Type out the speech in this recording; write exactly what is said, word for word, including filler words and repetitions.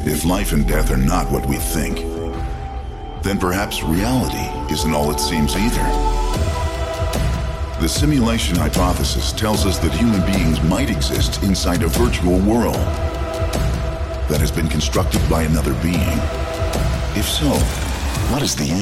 If life and death are not what we think, then perhaps reality isn't all it seems either. The simulation hypothesis tells us that human beings might exist inside a virtual world that has been constructed by another being. If so, what is the